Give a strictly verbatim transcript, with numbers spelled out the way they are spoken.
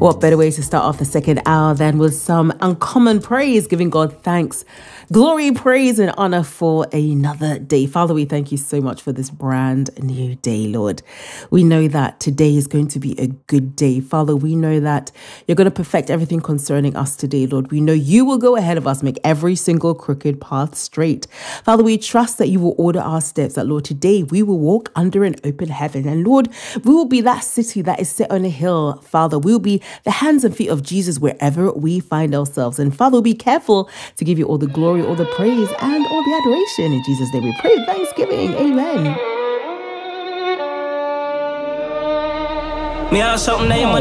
What better way to start off the second hour than with some uncommon praise, giving God thanks, glory, praise, and honor for another day. Father, we thank you so much for this brand new day, Lord. We know that today is going to be a good day. Father, we know that you're going to perfect everything concerning us today, Lord. We know you will go ahead of us, make every single crooked path straight. Father, we trust that you will order our steps, that, Lord, today we will walk under an open heaven. And Lord, we will be that city that is set on a hill. Father, we will be the hands and feet of Jesus wherever we find ourselves. And Father, be careful to give you all the glory, all the praise, and all the adoration. In Jesus' name we pray. Thanksgiving. Amen. Me have something that you